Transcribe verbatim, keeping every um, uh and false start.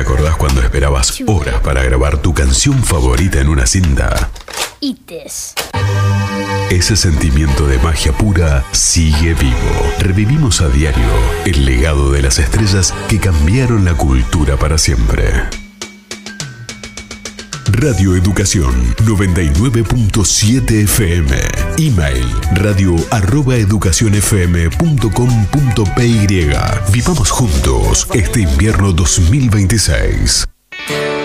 acordás cuando esperabas horas para grabar tu canción favorita en una cinta? Ites. Ese sentimiento de magia pura sigue vivo. Revivimos a diario el legado de las estrellas que cambiaron la cultura para siempre. Radio Educación noventa y nueve punto siete F M. Email radio arroba educacionfm punto com punto py. Vivamos juntos este invierno dos mil veintiséis.